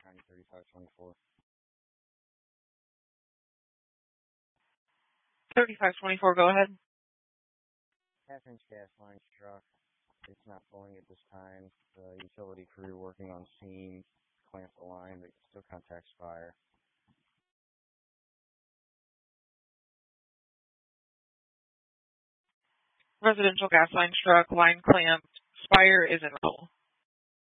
County 3524. 3524, go ahead. Half-inch gas line struck. It's not pulling at this time. The utility crew working on scene, clamp the line, but still contacts fire. Residential gas line struck, line clamped, fire is in roll.